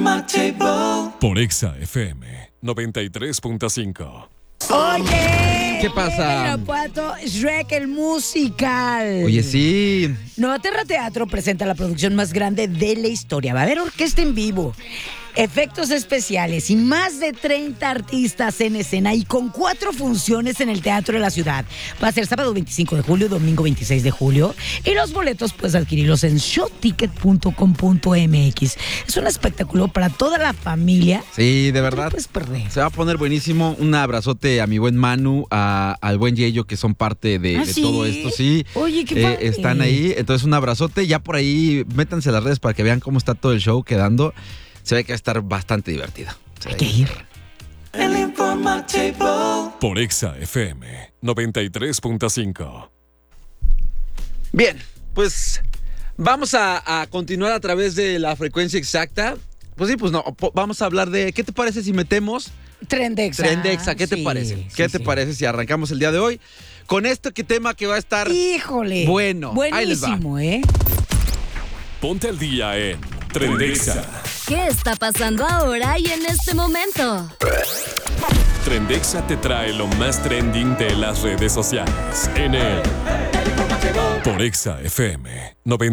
Por Exa FM 93.5. Oye, ¿qué pasa? Irapuato, Shrek el musical. Oye, sí. Novaterra Teatro presenta la producción más grande de la historia. Va a haber orquesta en vivo, efectos especiales y más de 30 artistas en escena y con 4 funciones en el Teatro de la Ciudad. Va a ser sábado 25 de julio, domingo 26 de julio y los boletos puedes adquirirlos en showticket.com.mx. Es un espectáculo para toda la familia. Sí, de verdad. No puedes perder. Se va a poner buenísimo. Un abrazote a mi buen Manu, al buen Yeyo, que son parte de ¿Sí? todo esto. Sí. Oye, qué padre. Están ahí. Entonces, un abrazote. Ya por ahí, métanse a las redes para que vean cómo está todo el show quedando. Se ve que va a estar bastante divertido. Hay que ir. Por Exa FM 93.5. Bien, pues vamos a continuar a través de la frecuencia exacta. Pues sí, pues no, vamos a hablar de, ¿qué te parece si metemos Trendexa? Trendexa? ¿Qué te parece? ¿Qué te parece si arrancamos el día de hoy con este tema que va a estar Híjole. bueno? Ahí les va. Buenísimo, ¿eh? Ponte al día en Trendexa. ¿Qué está pasando ahora y en este momento? Trendexa te trae lo más trending de las redes sociales en el Por Exa FM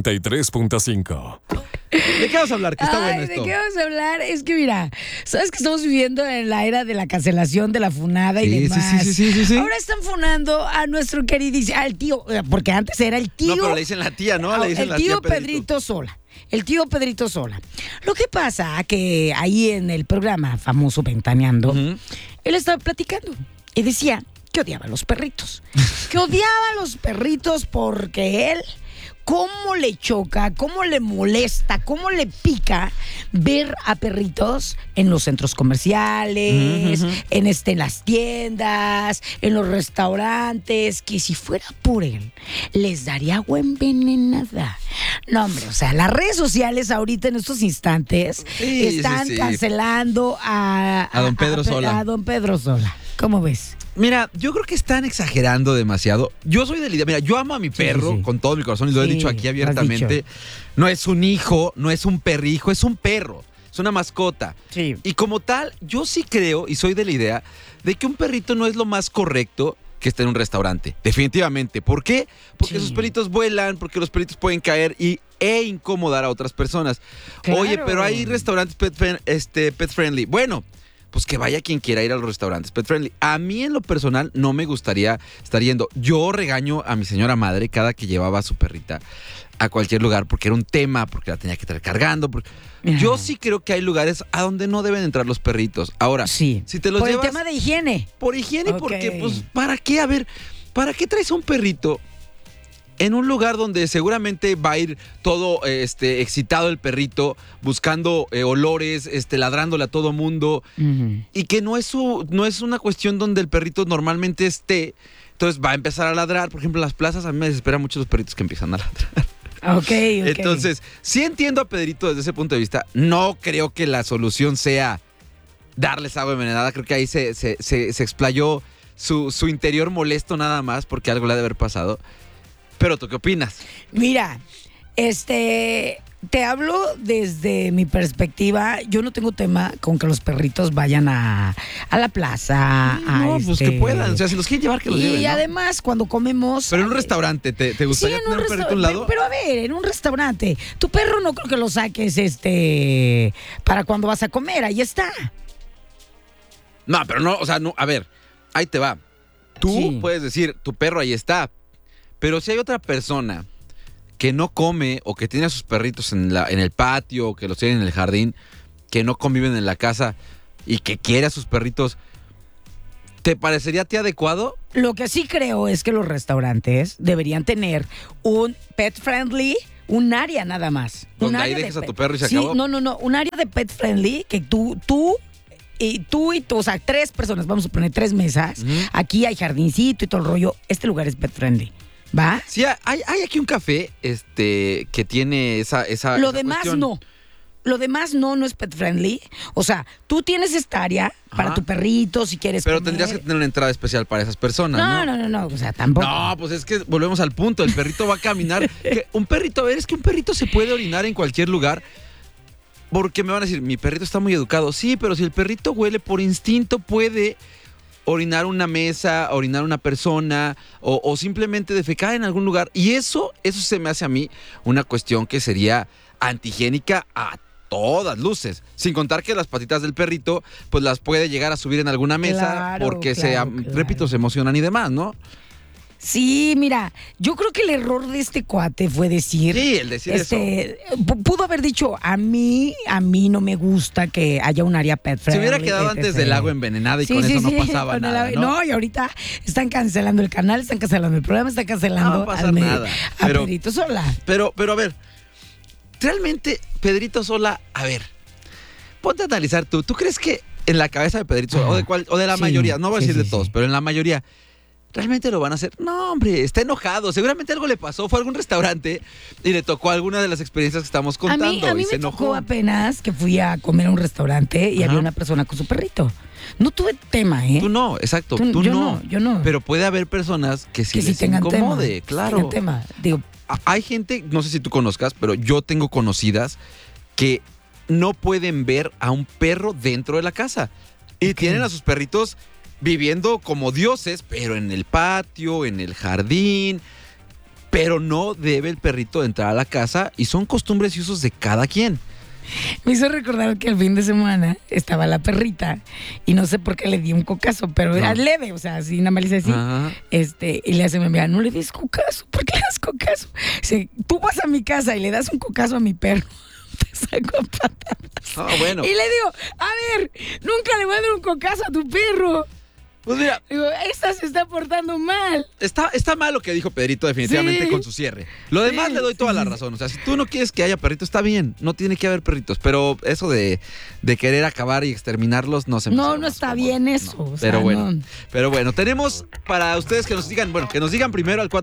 93.5. ¿De qué vas a hablar? Que está bueno ¿De esto. qué vamos a hablar? Es que mira, sabes que estamos viviendo en la era de la cancelación, de la funada y demás. Sí. Ahora están funando a nuestro queridísimo, al tío, porque antes era el tío. No, pero le dicen la tía, ¿no? Le dicen el la tío tía Pedrito Sola. El tío Pedrito Sola. Lo que pasa que ahí en el programa famoso Ventaneando, él estaba platicando y decía que odiaba a los perritos. Que odiaba a los perritos porque él, cómo le choca, cómo le molesta, cómo le pica ver a perritos en los centros comerciales, en las tiendas, en los restaurantes, que si fuera por él, les daría agua envenenada. No, hombre, o sea, las redes sociales ahorita en estos instantes están cancelando a don Pedro Sola. A don Pedro Sola. ¿Cómo ves? Mira, yo creo que están exagerando demasiado. Yo soy de la idea, mira, yo amo a mi perro con todo mi corazón y lo he dicho aquí abiertamente. No es un hijo, no es un perrijo, es un perro. Es una mascota. Sí. Y como tal, yo sí creo y soy de la idea de que un perrito no es lo más correcto que esté en un restaurante. Definitivamente. ¿Por qué? Porque sus pelitos vuelan, porque los pelitos pueden caer e incomodar a otras personas. Claro. Oye, pero hay restaurantes pet friendly. Bueno, pues que vaya quien quiera ir a los restaurantes pet friendly. A mí en lo personal no me gustaría estar yendo. Yo regaño a mi señora madre cada que llevaba a su perrita a cualquier lugar porque era un tema, porque la tenía que estar cargando. Yo sí creo que hay lugares a donde no deben entrar los perritos. Ahora, si te los llevas... Por el tema de higiene. Por higiene, porque, pues, ¿para qué? A ver, ¿para qué traes a un perrito en un lugar donde seguramente va a ir todo excitado el perrito, buscando olores, ladrándole a todo mundo, y que no es una cuestión donde el perrito normalmente esté, entonces va a empezar a ladrar? Por ejemplo, en las plazas a mí me desesperan mucho los perritos que empiezan a ladrar. Ok. Entonces, sí entiendo a Pedrito desde ese punto de vista. No creo que la solución sea darles agua envenenada. Creo que ahí se explayó su interior molesto nada más porque algo le ha de haber pasado. Pero ¿tú qué opinas? Mira, te hablo desde mi perspectiva. Yo no tengo tema con que los perritos vayan a la plaza. Pues que puedan. O sea, si los quieren llevar, que los lleven, Y ¿no? además, cuando comemos... Pero en un restaurante, ¿te gustaría tener un perrito a un lado? Pero a ver, en un restaurante, tu perro no creo que lo saques para cuando vas a comer. Ahí está. No, pero no, o sea, no, a ver, ahí te va. Tú puedes decir, tu perro ahí está. Pero si hay otra persona que no come o que tiene a sus perritos en el patio o que los tiene en el jardín, que no conviven en la casa y que quiere a sus perritos, ¿te parecería a ti adecuado? Lo que sí creo es que los restaurantes deberían tener un pet friendly, un área nada más. Donde ahí dejes a tu perro y se acabó. No, un área de pet friendly que tú, o sea, 3 personas, vamos a poner 3 mesas. Aquí hay jardincito y todo el rollo. Este lugar es pet friendly. ¿Va? Sí, hay aquí un café que tiene esa Lo esa demás cuestión. no. Lo demás no es pet friendly. O sea, tú tienes esta área para tu perrito si quieres Pero comer. tendrías que tener una entrada especial para esas personas, ¿no? No. O sea, tampoco. No, pues es que volvemos al punto. El perrito va a caminar. Un perrito se puede orinar en cualquier lugar. Porque me van a decir, mi perrito está muy educado. Sí, pero si el perrito huele por instinto, puede orinar una mesa, orinar una persona o simplemente defecar en algún lugar. Y eso se me hace a mí una cuestión que sería antihigiénica a todas luces. Sin contar que las patitas del perrito, pues las puede llegar a subir en alguna mesa porque repito, se emocionan y demás, ¿no? Sí, mira, yo creo que el error de este cuate fue decir... Sí, el decir eso. Pudo haber dicho, a mí no me gusta que haya un área pet friendly. Se hubiera quedado antes del agua envenenada y con eso no pasaba nada, ¿no? Y ahorita están cancelando el canal, están cancelando el programa, están cancelando no va a pasar nada. A Pedrito Sola. Pero a ver, realmente Pedrito Sola, a ver, ponte a analizar tú. ¿Tú crees que en la cabeza de Pedrito Sola, o de la mayoría, no voy a decir de todos, pero en la mayoría... ¿realmente lo van a hacer? No, hombre, está enojado. Seguramente algo le pasó. Fue a algún restaurante y le tocó alguna de las experiencias que estamos contando. A mí me tocó apenas que fui a comer a un restaurante y había una persona con su perrito. No tuve tema, ¿eh? Tú no, exacto. Tú no. Yo no. Pero puede haber personas que sí les incomode, claro. Tengan tema. Digo, hay gente, no sé si tú conozcas, pero yo tengo conocidas que no pueden ver a un perro dentro de la casa. Y tienen a sus perritos viviendo como dioses, pero en el patio, en el jardín, pero no debe el perrito entrar a la casa y son costumbres y usos de cada quien. Me hizo recordar que el fin de semana estaba la perrita y no sé por qué le di un cocazo, pero era leve, o sea, así nada más le hice así. Y le hace mi amiga, no le des cocazo, ¿por qué le das cocazo? Dice, tú vas a mi casa y le das un cocazo a mi perro. Te saco patadas. Bueno. Y le digo, a ver, nunca le voy a dar un cocazo a tu perro. Pues mira, digo, esta se está portando mal. Está mal lo que dijo Pedrito definitivamente con su cierre. Lo demás le doy toda la razón. O sea, si tú no quieres que haya perritos, está bien. No tiene que haber perritos. Pero eso de querer acabar y exterminarlos no se me hace. No está bien eso. No. O sea, pero bueno, tenemos para ustedes que nos digan primero al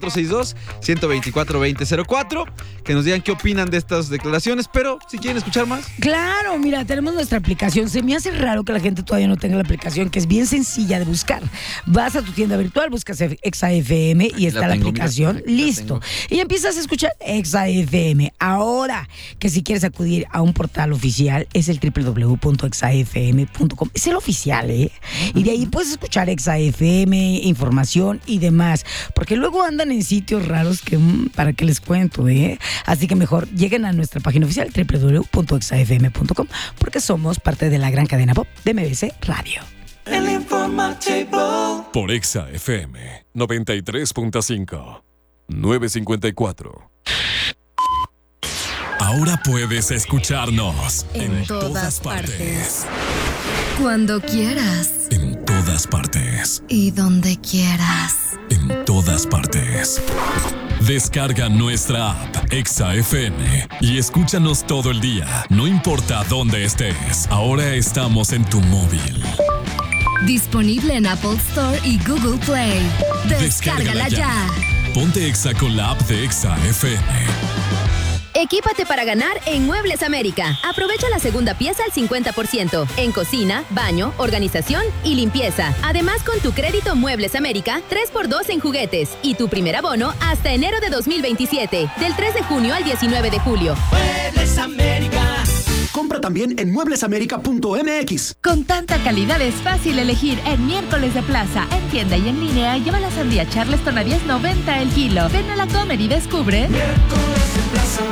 462-124-2004, que nos digan qué opinan de estas declaraciones, pero si quieren escuchar más. Claro, mira, tenemos nuestra aplicación. Se me hace raro que la gente todavía no tenga la aplicación, que es bien sencilla de buscar. Vas a tu tienda virtual, buscas Exa FM y está la aplicación, listo. Y empiezas a escuchar Exa FM. Ahora, que si quieres acudir a un portal oficial, es el www.exafm.com. Es el oficial, ¿eh? Y de ahí puedes escuchar Exa FM, información y demás. Porque luego andan en sitios raros que, ¿para qué les cuento, eh? Así que mejor lleguen a nuestra página oficial, www.exafm.com, porque somos parte de la gran cadena pop de MBC Radio. El informativo por Exa FM 93.5 954. Ahora puedes escucharnos en todas partes. Cuando quieras. En todas partes. Y donde quieras. En todas partes. Descarga nuestra app Exa FM y escúchanos todo el día, no importa dónde estés. Ahora estamos en tu móvil. Disponible en Apple Store y Google Play. Descárgala ya. Ponte Exa con la app de Exa FM. Equípate para ganar en Muebles América. Aprovecha la segunda pieza al 50% en cocina, baño, organización y limpieza. Además, con tu crédito Muebles América, 3x2 en juguetes y tu primer abono hasta enero de 2027, del 3 de junio al 19 de julio. Muebles América. Compra también en mueblesamerica.mx. Con tanta calidad es fácil elegir en Miércoles de Plaza, en tienda y en línea. Lleva la sandía Charleston a $10.90 el kilo. Ven a la Comer y descubre. Miércoles de Plaza.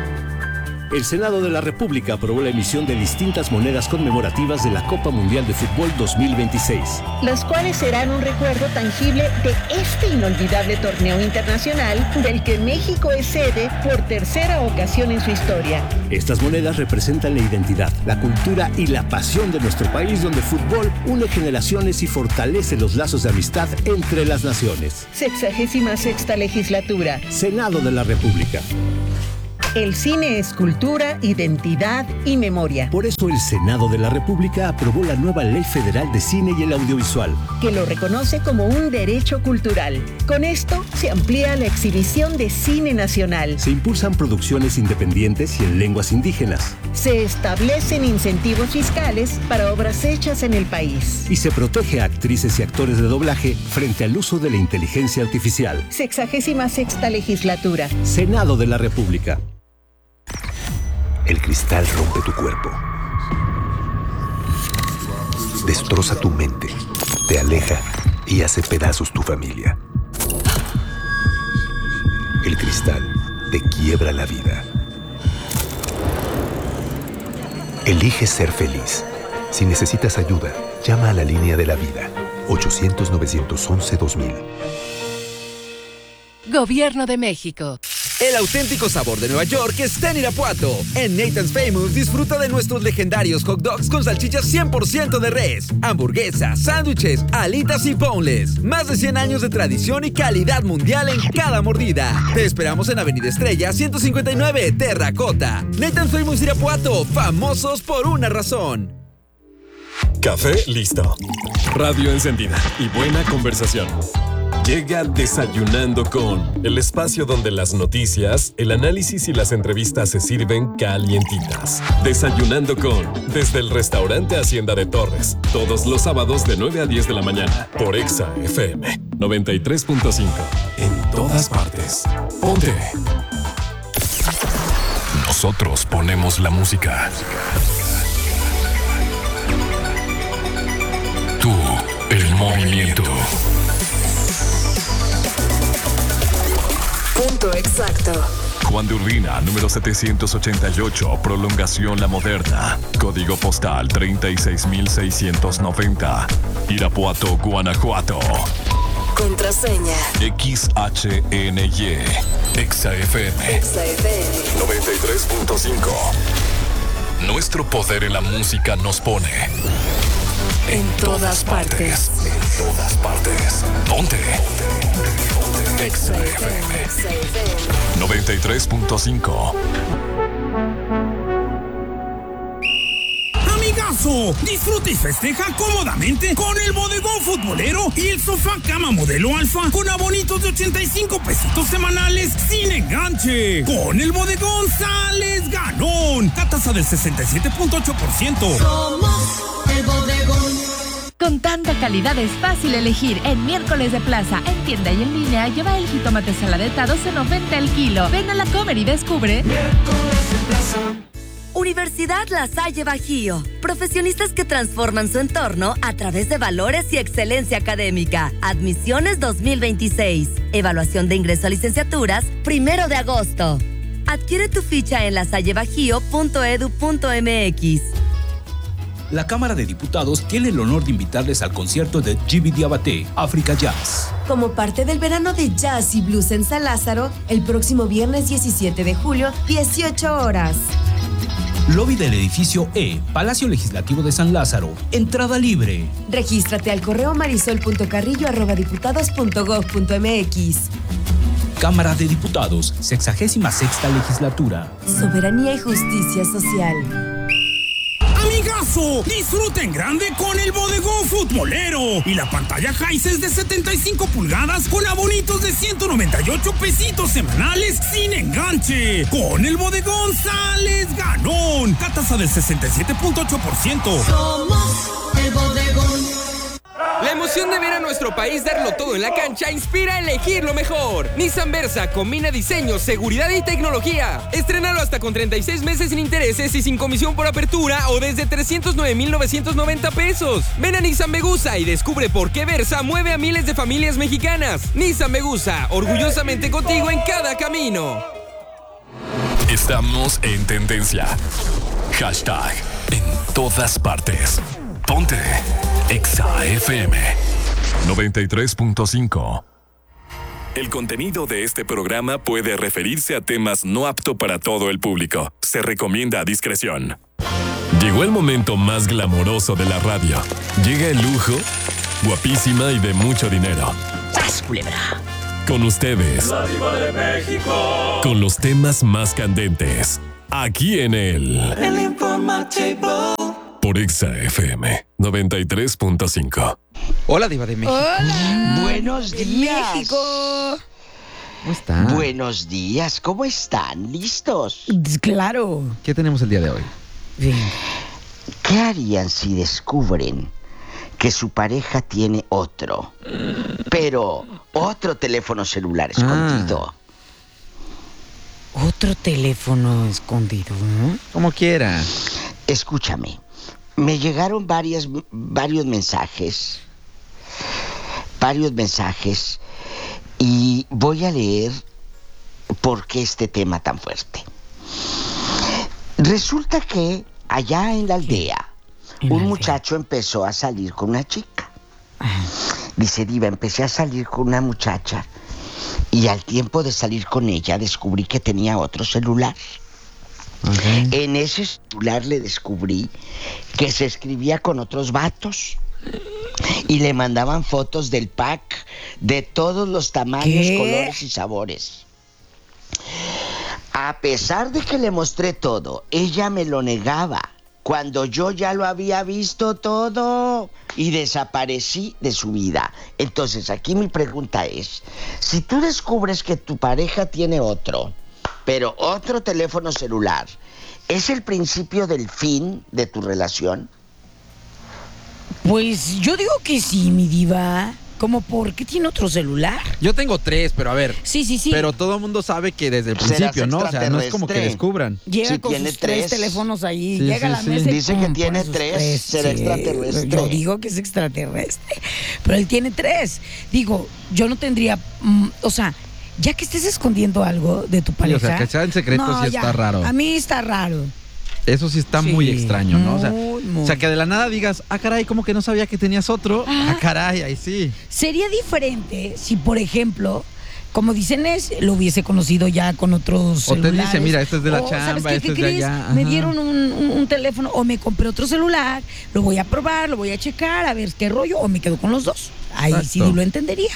El Senado de la República aprobó la emisión de distintas monedas conmemorativas de la Copa Mundial de Fútbol 2026. Las cuales serán un recuerdo tangible de este inolvidable torneo internacional del que México es sede por tercera ocasión en su historia. Estas monedas representan la identidad, la cultura y la pasión de nuestro país, donde el fútbol une generaciones y fortalece los lazos de amistad entre las naciones. 66ª legislatura. Senado de la República. El cine es cultura, identidad y memoria. Por eso el Senado de la República aprobó la nueva Ley Federal de Cine y el Audiovisual, que lo reconoce como un derecho cultural. Con esto se amplía la exhibición de cine nacional. Se impulsan producciones independientes y en lenguas indígenas. Se establecen incentivos fiscales para obras hechas en el país. Y se protege a actrices y actores de doblaje frente al uso de la inteligencia artificial. 66ª legislatura. Senado de la República. El cristal rompe tu cuerpo. Destroza tu mente, te aleja y hace pedazos tu familia. El cristal te quiebra la vida. Elige ser feliz. Si necesitas ayuda, llama a la línea de la vida. 800-911-2000. Gobierno de México. El auténtico sabor de Nueva York está en Irapuato. En Nathan's Famous disfruta de nuestros legendarios hot dogs con salchichas 100% de res, hamburguesas, sándwiches, alitas y boneless. Más de 100 años de tradición y calidad mundial en cada mordida. Te esperamos en Avenida Estrella 159, Terracota. Nathan's Famous Irapuato, famosos por una razón. Café listo. Radio encendida y buena conversación. Llega Desayunando con, el espacio donde las noticias, el análisis y las entrevistas se sirven calientitas. Desayunando con, desde el restaurante Hacienda de Torres, todos los sábados de 9 a 10 de la mañana, por Exa FM 93.5. En todas partes. Ponte. Nosotros ponemos la música. Tú, el movimiento. Punto exacto. Juan de Urbina, número 788, prolongación La Moderna. Código postal 36690. Irapuato, Guanajuato. Contraseña. XHNY. Exa FM. Exa FM. 93.5. Nuestro poder en la música nos pone en todas partes. En todas partes. Ponte. Exa FM 93.5. Amigazo, disfruta y festeja cómodamente con el bodegón futbolero y el sofá cama modelo alfa con abonitos de 85 pesitos semanales sin enganche. Con el bodegón sales ganón. Tasa del 67.8%. Somos el bodegón. Con tanta calidad es fácil elegir. En Miércoles de Plaza, en tienda y en línea, lleva el jitomate saladeta 12.90 el kilo. Ven a la Comer y descubre. Miércoles de Plaza. Universidad La Salle Bajío. Profesionistas que transforman su entorno a través de valores y excelencia académica. Admisiones 2026. Evaluación de ingreso a licenciaturas 1 de agosto. Adquiere tu ficha en lasallebajío.edu.mx. La Cámara de Diputados tiene el honor de invitarles al concierto de Gibi Diabaté, África Jazz. Como parte del verano de jazz y blues en San Lázaro, el próximo viernes 17 de julio, 18 horas. Lobby del edificio E, Palacio Legislativo de San Lázaro. Entrada libre. Regístrate al correo marisol.carrillo@diputados.gov.mx. Cámara de Diputados, 66ª Legislatura. Soberanía y justicia social. Amigazo, disfruta en grande con el bodegón futbolero y la pantalla Hisense de 75 pulgadas con abonitos de 198 pesitos semanales sin enganche. Con el bodegón sales ganón. Tasa del 67.8%. Somos el bodegón. La emoción de ver a nuestro país darlo todo en la cancha inspira a elegir lo mejor. Nissan Versa combina diseño, seguridad y tecnología. Estrénalo hasta con 36 meses sin intereses y sin comisión por apertura o desde 309,990 pesos. Ven a Nissan Megusa y descubre por qué Versa mueve a miles de familias mexicanas. Nissan Megusa, orgullosamente contigo en cada camino. Estamos en tendencia. Hashtag en todas partes. Ponte Exa FM 93.5. El contenido de este programa puede referirse a temas no apto para todo el público. Se recomienda discreción. Llegó el momento más glamoroso de la radio. Llega el lujo, guapísima y de mucho dinero. ¡Sas, culebra! Con ustedes. La Diva de México. Con los temas más candentes. Aquí en el Informativo. Por Exa FM 93.5. Hola, Diva de México. Hola. Buenos días. México. ¿Cómo están? Buenos días, ¿cómo están? ¿Listos? Claro. ¿Qué tenemos el día de hoy? Bien. ¿Qué harían si descubren que su pareja tiene otro, pero otro teléfono celular escondido? otro teléfono escondido, ¿no? Como quiera. Escúchame, me llegaron varios mensajes. Y voy a leer por qué este tema tan fuerte. Resulta que allá en la aldea, un muchacho empezó a salir con una chica. Dice, Diva, empecé a salir con una muchacha y al tiempo de salir con ella descubrí que tenía otro celular. Okay. En ese celular le descubrí que se escribía con otros vatos y le mandaban fotos del pack de todos los tamaños, colores y sabores. A pesar de que le mostré todo, ella me lo negaba cuando yo ya lo había visto todo y desaparecí de su vida. Entonces, aquí mi pregunta es, si tú descubres que tu pareja tiene otro, pero otro teléfono celular, ¿es el principio del fin de tu relación? Pues yo digo que sí, mi diva. ¿Cómo por qué tiene otro celular? Yo tengo 3, pero a ver. Sí. Pero todo el mundo sabe que desde el principio, ¿no? O sea, no es como que descubran. Llega si con tiene sus 3 teléfonos ahí, llega a la mesa y dice que tiene 3, será extraterrestre. Yo digo que es extraterrestre, pero él tiene 3. Digo, yo no tendría, o sea, ya que estés escondiendo algo de tu pareja. Sí, o sea, que sea en secreto no, sí ya, está raro. A mí está raro. Eso sí está muy extraño, ¿no? O sea, que de la nada digas, caray, ¿cómo que no sabía que tenías otro? Caray, ahí sí. Sería diferente si, por ejemplo, como dicen, lo hubiese conocido ya con otros celulares. O te dice, mira, este es de la chamba, este es de allá. Me dieron un teléfono o me compré otro celular, lo voy a probar, lo voy a checar, a ver qué rollo, o me quedo con los dos. Ahí sí lo entendería.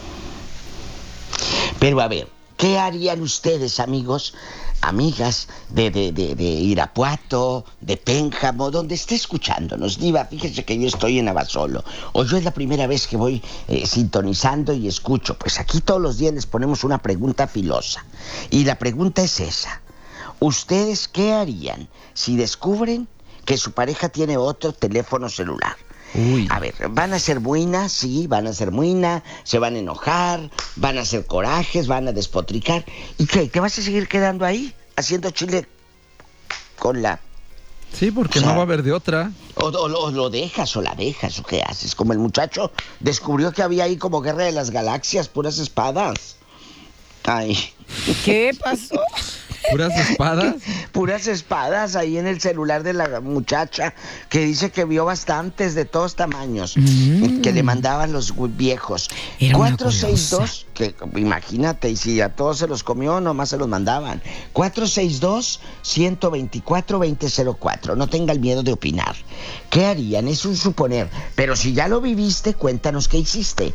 Pero a ver, ¿qué harían ustedes, amigos, amigas de Irapuato, de Pénjamo, donde esté escuchándonos? Diva, fíjese que yo estoy en Abasolo, o yo es la primera vez que voy sintonizando y escucho. Pues aquí todos los días les ponemos una pregunta filosa, y la pregunta es esa: ¿ustedes qué harían si descubren que su pareja tiene otro teléfono celular? Uy. A ver, ¿van a ser buenas? Sí, van a ser buenas, se van a enojar, van a hacer corajes, van a despotricar. ¿Y qué? ¿Te vas a seguir quedando ahí haciendo chile con la...? Sí, porque no va a haber de otra. O lo dejas o la dejas, ¿o qué haces? Como el muchacho descubrió que había ahí como Guerra de las Galaxias, puras espadas. Ay. ¿Qué pasó? ¿Puras espadas? Puras espadas ahí en el celular de la muchacha, que dice que vio bastantes de todos tamaños, que le mandaban los viejos. 462, que imagínate, y si a todos se los comió, nomás se los mandaban. 462-124-2004. No tenga el miedo de opinar. ¿Qué harían? Es un suponer. Pero si ya lo viviste, cuéntanos qué hiciste.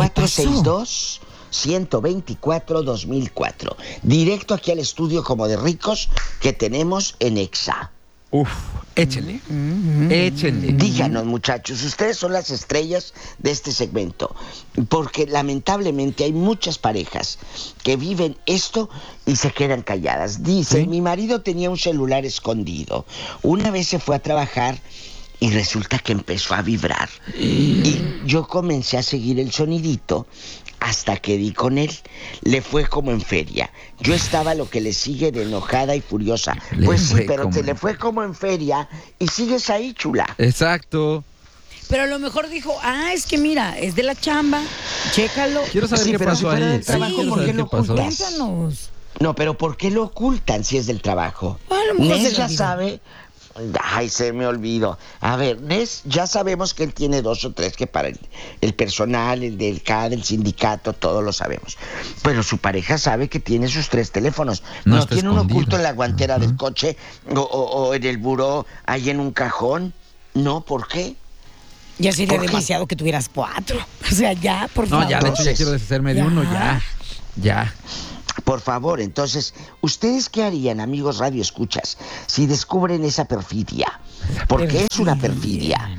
462-124-2004. Directo aquí al estudio como de ricos que tenemos en Exa. Uf, échenle. Échenle. Díganos, muchachos, ustedes son las estrellas de este segmento, porque lamentablemente hay muchas parejas que viven esto y se quedan calladas. Dicen, mi marido tenía un celular escondido. Una vez se fue a trabajar y resulta que empezó a vibrar. Y yo comencé a seguir el sonidito hasta que di con él. Le fue como en feria. Yo estaba lo que le sigue de enojada y furiosa. Pues sí, pero te le fue como en feria y sigues ahí, chula. Exacto. Pero a lo mejor dijo, es que mira, es de la chamba, chécalo. Quiero saber qué pasó ahí. ¿Por qué lo ocultan? Cuéntanos. No, pero ¿por qué lo ocultan si es del trabajo? Nes ya sabe... Ay, se me olvidó. A ver, Nes, ya sabemos que él tiene 2 o 3 que para el personal, el del CAD, el sindicato, todos lo sabemos. Pero su pareja sabe que tiene sus 3 teléfonos. ¿No tiene uno oculto en la guantera del coche o en el buró, ahí en un cajón? No, ¿por qué? Ya sería demasiado que tuvieras 4. O sea, ya, por favor. No, ya, de hecho, ya quiero deshacerme de uno, ya. Por favor, entonces, ¿ustedes qué harían, amigos radioescuchas, si descubren esa perfidia? Porque es una perfidia.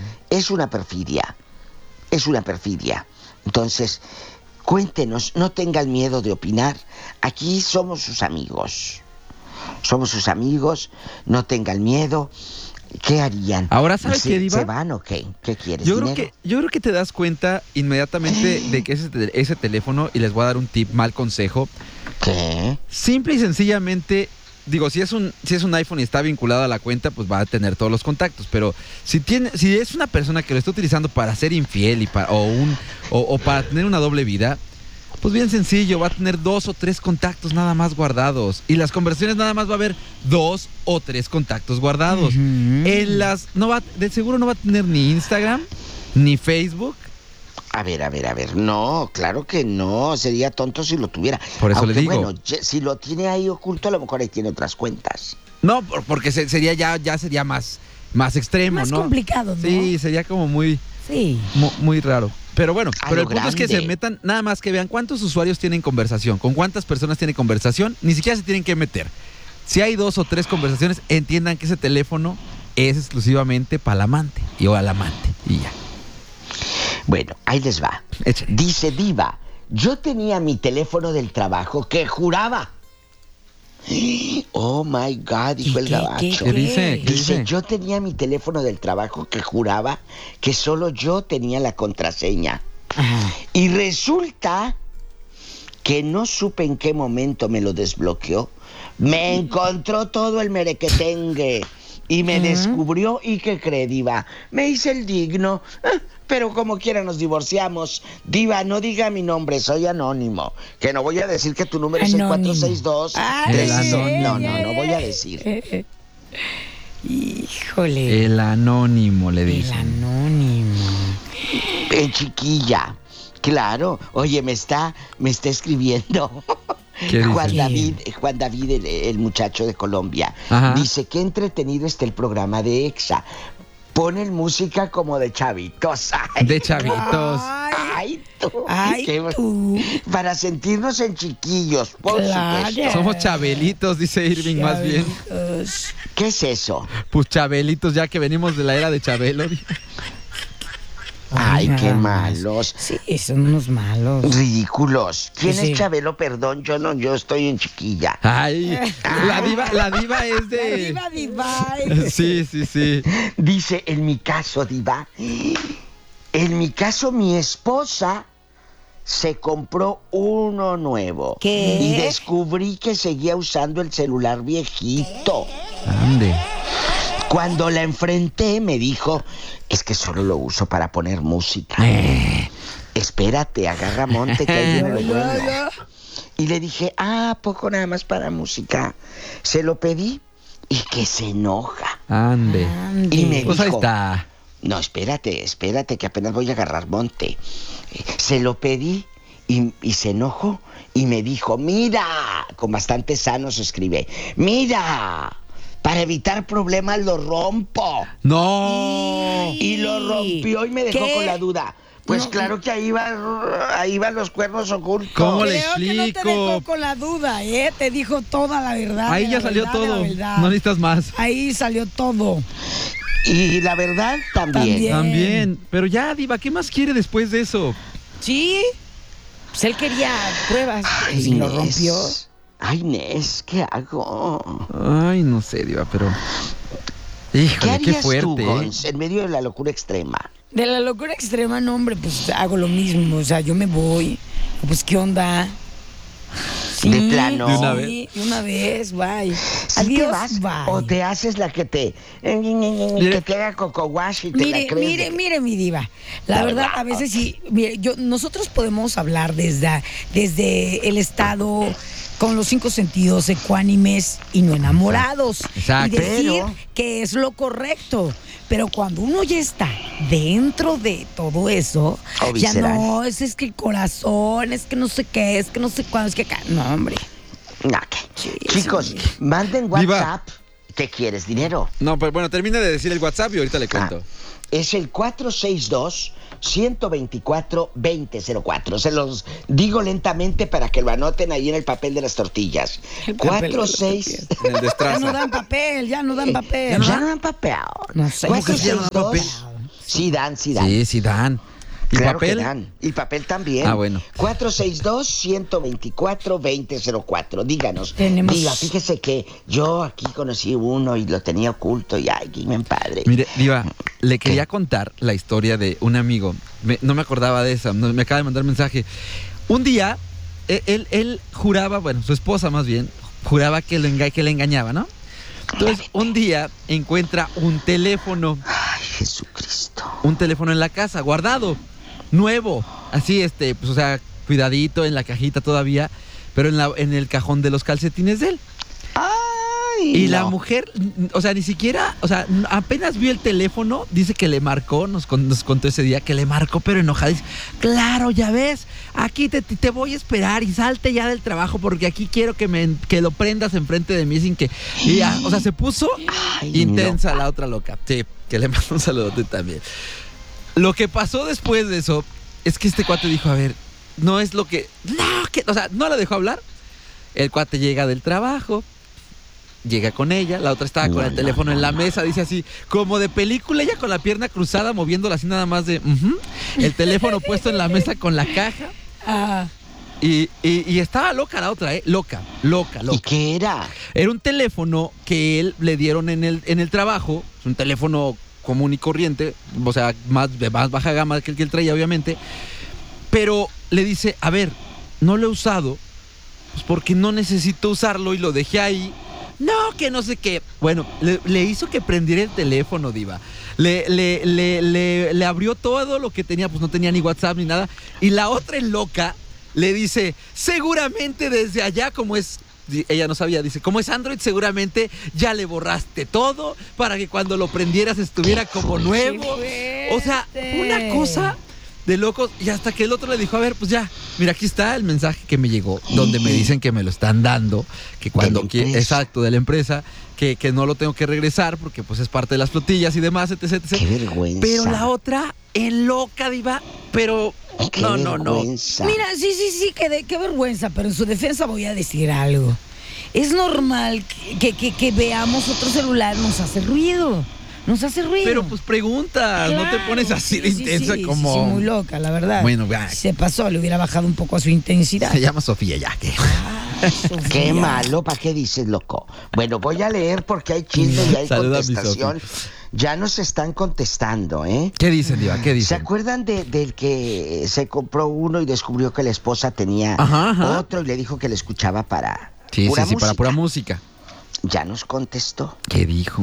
Entonces, cuéntenos, no tengan miedo de opinar. Aquí somos sus amigos. No tengan miedo. ¿Qué harían? Ahora, ¿sabes qué, Diva? ¿Se van o qué? ¿Qué quieres? Yo creo que te das cuenta inmediatamente de que ese teléfono, y les voy a dar un tip, mal consejo. ¿Qué? Simple y sencillamente digo, si es un iPhone y está vinculado a la cuenta, pues va a tener todos los contactos. Pero si es una persona que lo está utilizando para ser infiel o para tener una doble vida, pues bien sencillo, va a tener 2 o 3 contactos nada más guardados. Y las conversaciones nada más va a haber 2 o 3 contactos guardados. De seguro no va a tener ni Instagram, ni Facebook. A ver, no, claro que no, sería tonto si lo tuviera. Por eso le digo. Bueno, si lo tiene ahí oculto, a lo mejor ahí tiene otras cuentas. No, porque sería ya sería más extremo, más ¿no? Más complicado, ¿no? Sí, sería como muy raro. Pero bueno, el punto es que se metan, nada más que vean cuántos usuarios tienen conversación, con cuántas personas tienen conversación, ni siquiera se tienen que meter. Si hay 2 o 3 conversaciones, entiendan que ese teléfono es exclusivamente para el amante o al amante, y ya. Bueno, ahí les va. Dice Diva, yo tenía mi teléfono del trabajo que juraba. Oh my God, dijo el gabacho. ¿Qué dice? Dice, yo tenía mi teléfono del trabajo que juraba que solo yo tenía la contraseña. Ajá. Y resulta que no supe en qué momento me lo desbloqueó. Me encontró todo el merequetengue y me descubrió. ¿Y qué cree, Diva? Me hice el digno. Pero como quiera nos divorciamos. Diva, no diga mi nombre, soy anónimo. Que no voy a decir que tu número anónimo. Es el 462. No voy a decir. Híjole. El anónimo, le dice. El anónimo. Chiquilla. Claro. Oye, me está escribiendo. Juan David, el muchacho de Colombia. Ajá. Dice, qué entretenido está el programa de Exa. Ponen música como de chavitos. Ay, de chavitos. Tú. Para sentirnos en chiquillos, por supuesto. Somos chabelitos, dice Irving, más bien. ¿Qué es eso? Pues chabelitos, ya que venimos de la era de Chabelo. Ay, qué malos. Sí, son unos malos. Ridículos. ¿Quién es Chabelo? Perdón, yo estoy en chiquilla. Ay, la diva es de... La diva. Sí. Dice, en mi caso, Diva, mi esposa se compró uno nuevo. ¿Qué? Y descubrí que seguía usando el celular viejito. ¿Dónde? Cuando la enfrenté me dijo, es que solo lo uso para poner música. Espérate, agarra monte que ahí viene lo bueno. Y le dije, poco nada más para música. Se lo pedí y que se enoja. Ande. Y me pues dijo, ahí está. No, espérate, que apenas voy a agarrar monte. Se lo pedí y se enojó y me dijo, mira, con bastante sano se escribe, mira, para evitar problemas lo rompo. ¡No! Y lo rompió y me dejó con la duda. Pues claro que ahí van los cuernos ocultos. ¿Cómo le explico? Que no te dejó con la duda, te dijo toda la verdad. Ahí ya salió todo, no necesitas más. Ahí salió todo. Y la verdad También. Pero ya, Diva, ¿qué más quiere después de eso? Sí, pues él quería pruebas y lo rompió. Ay, Nes, ¿qué hago? Ay, no sé, Diva, pero... Híjole, ¿Qué fuerte. tú, Gons, en medio de la locura extrema? De la locura extrema, no, hombre, pues hago lo mismo. O sea, yo me voy. Pues, ¿qué onda? Sí, de plano. ¿De una vez? De una vez, bye. ¿Sí Adiós, te vas, bye. o te haces la que te haga coco wash y te la crees? Mire, mi diva. La verdad, a veces sí. Mire, nosotros podemos hablar desde el estado con los 5 sentidos ecuánimes y no enamorados. Exacto. Y decir que es lo correcto. Pero cuando uno ya está dentro de todo eso, ya no, es que el corazón, es que no sé qué, es que no sé cuándo, es que acá. No, hombre. Chicos, manden WhatsApp. ¿Qué quieres? ¿Dinero? No, pero bueno, termina de decir el WhatsApp y ahorita le cuento. Es el 462-124-2004. Se los digo lentamente para que lo anoten ahí en el papel de las tortillas. 46. Ya no dan papel, ya no dan papel. Ya no dan papel. No sé. 462. Sí dan. Sí, dan. ¿Y claro papel? Que dan. Y papel también. Bueno. 462-124-2004. Díganos. Diga, fíjese que yo aquí conocí uno y lo tenía oculto y ay, qué bien padre. Mire, Diva, le quería contar la historia de un amigo. No me acordaba de esa, me acaba de mandar mensaje. Un día, él juraba, bueno, su esposa más bien, juraba que le engañaba, ¿no? Entonces, un día encuentra un teléfono. Ay, Jesucristo. Un teléfono en la casa, guardado, nuevo. Así, pues, o sea, cuidadito en la cajita todavía, pero en el cajón de los calcetines de él. Y la mujer, o sea, ni siquiera, o sea, apenas vio el teléfono, dice que le marcó, nos contó ese día que le marcó, pero enojada. Dice, claro, ya ves, aquí te voy a esperar y salte ya del trabajo porque aquí quiero que lo prendas enfrente de mí sin que... Y ya, o sea, se puso intensa la otra loca. Sí, que le mando un saludote también. Lo que pasó después de eso es que este cuate dijo, a ver, no es lo que... o sea, no la dejó hablar. El cuate llega del trabajo, llega con ella, la otra estaba con el teléfono en la mesa, dice así, como de película, ella con la pierna cruzada, moviéndola así nada más de... el teléfono puesto en la mesa con la caja. Y estaba loca la otra, loca. ¿Y qué era? Era un teléfono que él le dieron en el trabajo, un teléfono común y corriente, o sea, de más baja gama que el que él traía, obviamente, pero le dice, a ver, no lo he usado, pues porque no necesito usarlo y lo dejé ahí. No, que no sé qué. Bueno, le hizo que prendiera el teléfono, diva. Le abrió todo lo que tenía, pues no tenía ni WhatsApp ni nada. Y la otra en loca le dice, seguramente desde allá, como es... Ella no sabía, dice, como es Android, seguramente ya le borraste todo para que cuando lo prendieras estuviera como nuevo. O sea, una cosa de locos. Y hasta que el otro le dijo, a ver, pues ya, mira, aquí está el mensaje que me llegó, donde me dicen que me lo están dando, que cuando exacto, de la empresa, que no lo tengo que regresar porque pues es parte de las flotillas y demás, etc. Qué vergüenza. Pero la otra, en loca, diva, pero... No. Mira, sí, qué vergüenza, pero en su defensa voy a decir algo. Es normal que veamos otro celular, nos hace ruido. Pero pues preguntas, claro, no te pones así de intensa como... Sí, muy loca, la verdad. Bueno, se pasó, le hubiera bajado un poco a su intensidad. Se llama Sofía ya, ¿qué? Sofía. Qué malo, ¿para qué dices, loco? Bueno, voy a leer porque hay chisme y hay contestación. Ya nos están contestando, ¿eh? ¿Qué dicen, diva? ¿Qué dicen? ¿Se acuerdan del que se compró uno y descubrió que la esposa tenía otro y le dijo que le escuchaba para pura música? Para pura música. Ya nos contestó. ¿Qué dijo?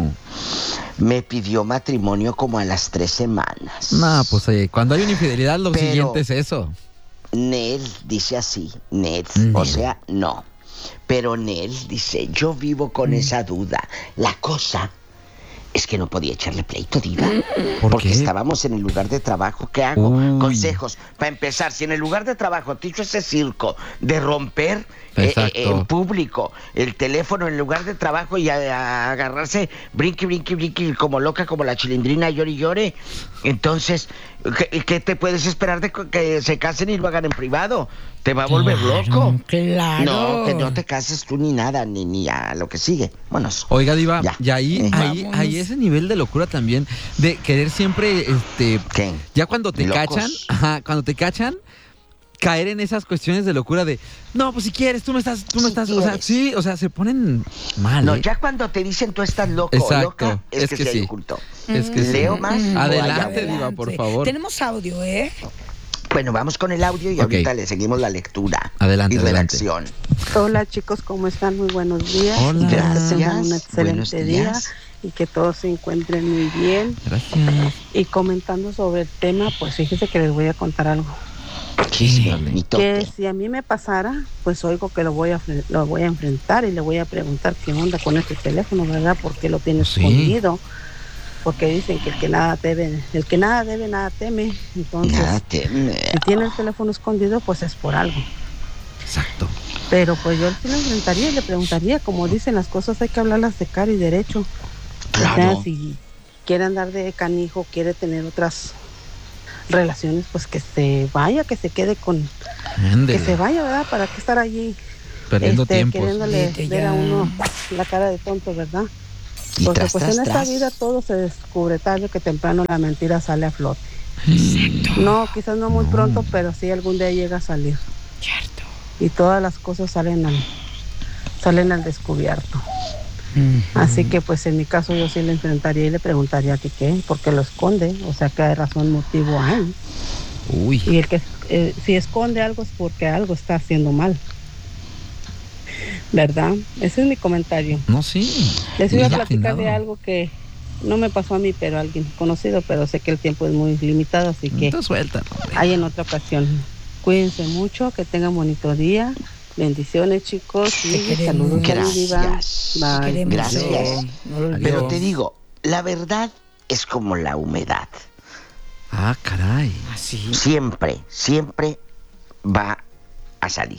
Me pidió matrimonio como a las 3 semanas. No, pues cuando hay una infidelidad lo siguiente es eso. Nel dice así, Nel, o sea, no. Pero Nel dice, yo vivo con esa duda. La cosa es que no podía echarle pleito, diva. Porque estábamos en el lugar de trabajo. ¿Qué hago? Consejos. Para empezar, si en el lugar de trabajo te hizo ese circo de romper en público el teléfono en el lugar de trabajo y a agarrarse brinqui como loca, como la chilindrina, llore, entonces, ¿qué te puedes esperar de que se casen y lo hagan en privado? Te va a volver loco. Claro. No, que no te cases tú ni nada, ni a lo que sigue. Bueno. Oiga, diva, y ahí ese nivel de locura también, de querer siempre, ya cuando te cachan, caer en esas cuestiones de locura de, no, pues si quieres, tú me estás, o sea, se ponen mal. No, ya cuando te dicen tú estás loco o loca, es que se ocultó. Es que Leo más. Adelante, diva, por favor. Tenemos audio, ¿eh? Bueno, vamos con el audio y ahorita le seguimos la lectura. Adelante, y redacción. Hola, chicos, ¿cómo están? Muy buenos días. Hola. Gracias. Un excelente día y que todos se encuentren muy bien. Gracias. Y comentando sobre el tema, pues fíjese que les voy a contar algo. Que si a mí me pasara, pues oigo que lo voy a enfrentar y le voy a preguntar qué onda con este teléfono, ¿verdad? ¿Por qué lo tiene escondido? Porque dicen que el que nada debe, nada teme. Entonces, si tiene el teléfono escondido, pues es por algo. Exacto. Pero pues yo sí lo enfrentaría y le preguntaría, como dicen las cosas, hay que hablarlas de cara y derecho. Claro. O sea, si quiere andar de canijo, quiere tener otras relaciones, pues que se vaya, que se quede con... Ándele. Que se vaya, ¿verdad? ¿Para qué estar allí perdiendo tiempo? Queriéndole ver a uno la cara de tonto, ¿verdad? Porque pues en esta vida todo se descubre, tarde que temprano la mentira sale a flote. Exacto. No, quizás no muy pronto, pero sí algún día llega a salir. Cierto. Y todas las cosas salen al descubierto. Así que pues en mi caso yo sí le enfrentaría y le preguntaría que qué, porque lo esconde, o sea que hay razón, motivo hay. Uy. Y el que si esconde algo es porque algo está haciendo mal. ¿Verdad? Ese es mi comentario. No, sí. Les iba a platicar de algo que no me pasó a mí, pero a alguien conocido, pero sé que el tiempo es muy limitado, así que suelta. Hay en otra ocasión. Cuídense mucho, que tengan bonito día. Bendiciones, chicos. Y saludos. Gracias. Bye. Gracias. Pero te digo, la verdad es como la humedad. Ah, caray. ¿Así? Siempre va a salir.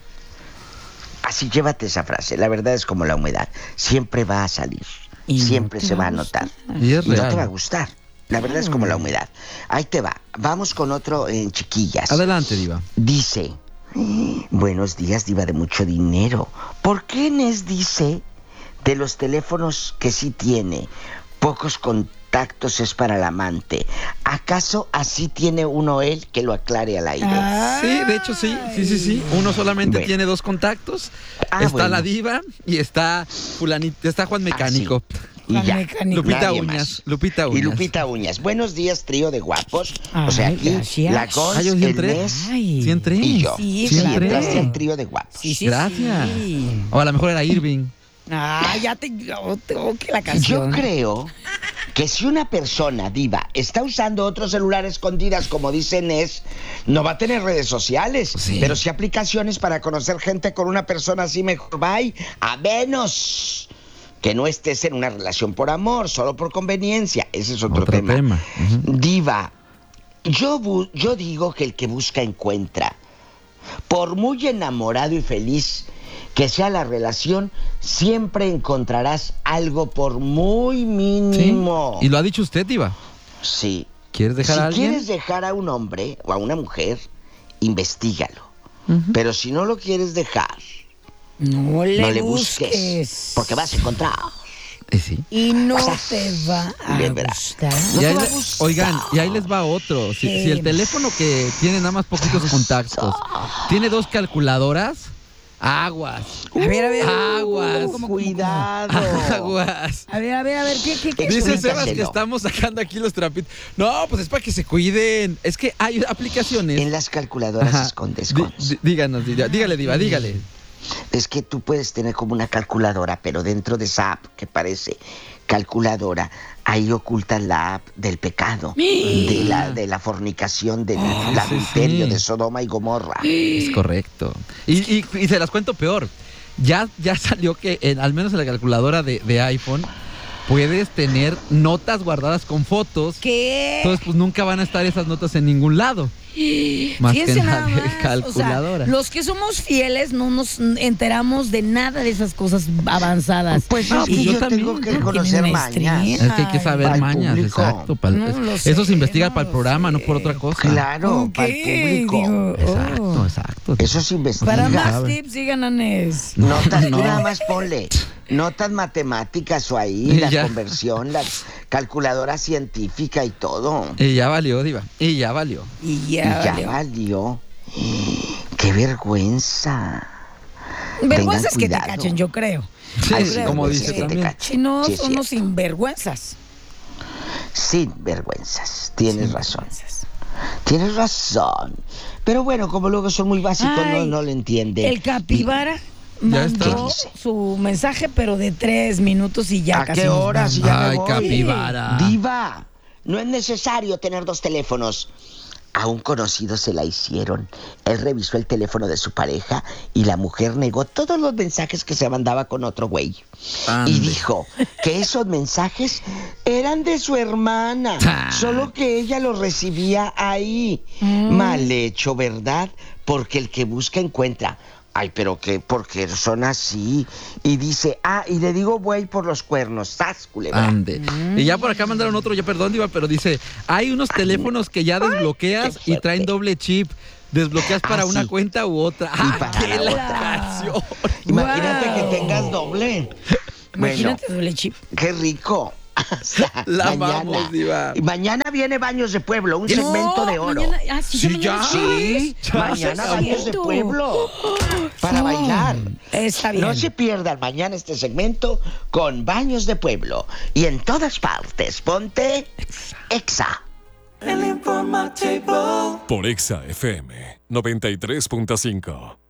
Así llévate esa frase. La verdad es como la humedad. Siempre va a salir. Siempre se va a notar. Y es real. No te va a gustar. La verdad es como la humedad. Ahí te va. Vamos con otro en chiquillas. Adelante, Diva. Dice: buenos días, Diva de mucho dinero. ¿Por qué Nes dice de los teléfonos que sí tiene pocos contactos es para el amante? ¿Acaso así tiene uno él? Que lo aclare al aire. Sí, de hecho sí. Uno solamente tiene 2 contactos. Está la Diva y está fulanito, está Juan Mecánico. Y ya. Lupita Uñas. Y Lupita Uñas. Buenos días, trío de guapos. O sea, aquí gracias. la Gonz, yo sí el entré. Nes Sí entré. y yo. Sí, Sí, claro. entraste al trío de guapos. Gracias. O a lo mejor era Irving. Ya tengo que la canción. Yo creo que si una persona, Diva, está usando otro celular a escondidas, como dice Nes, no va a tener redes sociales. Sí. Pero sí aplicaciones para conocer gente con una persona así mejor. Bye. A menos que no estés en una relación por amor, solo por conveniencia. Ese es otro tema. Uh-huh. Diva, yo digo que el que busca encuentra. Por muy enamorado y feliz que sea la relación, siempre encontrarás algo por muy mínimo. ¿Sí? ¿Y lo ha dicho usted, Diva? Sí. ¿Quieres dejar a alguien? Si quieres dejar a un hombre o a una mujer, investígalo. Uh-huh. Pero si no lo quieres dejar, no le busques, porque vas a encontrar. Sí. Y no te va a gustar. Oigan, y ahí les va otro. Si el teléfono que tiene nada más poquitos contactos tiene 2 calculadoras, aguas. A ver. Aguas. Cuidado. Aguas. A ver, ¿qué? Dice Sebas que estamos sacando aquí los trapitos. No, pues es para que se cuiden. Es que hay aplicaciones. En las calculadoras escondes. Díganos, dígale, Diva, dígale. Es que tú puedes tener como una calculadora, pero dentro de esa app que parece calculadora, ahí ocultas la app del pecado, de la fornicación, del adulterio, de Sodoma y Gomorra. Es correcto. Y se las cuento peor. Ya salió que al menos en la calculadora de iPhone puedes tener notas guardadas con fotos. ¿Qué? Entonces, pues nunca van a estar esas notas en ningún lado. Más Fíjense que nada nada de calculadora. O sea, los que somos fieles no nos enteramos de nada de esas cosas avanzadas. Pues yo tengo que conocer mañas. Es que hay que saber mañas, público. exacto. Eso se investiga para el programa, no por otra cosa. Claro, para el público. Exacto. Eso se investiga. Para más tips, sigan a Nes. Notas, tú nada más ponle notas matemáticas o ahí, la conversión, la calculadora científica y todo. Y ya valió, Diva. Y ya valió. ¡Qué vergüenza! Vergüenza es que te cachen, yo creo. Sí, como dice también. Si no, son unos sinvergüenzas. Sinvergüenzas, tienes razón. Tienes razón. Pero bueno, como luego son muy básicos, no lo entienden. El capibara mandó su mensaje, pero de 3 minutos y ya casi. ¿A qué hora? Si ya me voy. Capibara. Diva, no es necesario tener 2 teléfonos. A un conocido se la hicieron. Él revisó el teléfono de su pareja y la mujer negó todos los mensajes que se mandaba con otro güey. Y dijo que esos mensajes eran de su hermana, solo que ella los recibía ahí. Mal hecho, ¿verdad? Porque el que busca encuentra. Ay, pero qué, porque son así. Y dice, y le digo güey por los cuernos, ¡sas, culebra! Ande. Y ya por acá mandaron otro, ya perdón, Diva, pero dice, hay unos teléfonos que ya desbloqueas y traen doble chip. Desbloqueas para una cuenta u otra. Y para la otra. Imagínate que tengas doble. Imagínate doble chip. ¡Qué rico! La amamos, Diva. Y mañana viene Baños de Pueblo, un segmento de oro. Mañana, mañana Baños de Pueblo para bailar. Está bien. No se pierdan mañana este segmento con Baños de Pueblo. Y en todas partes, ponte Exa. Por Exa FM 93.5.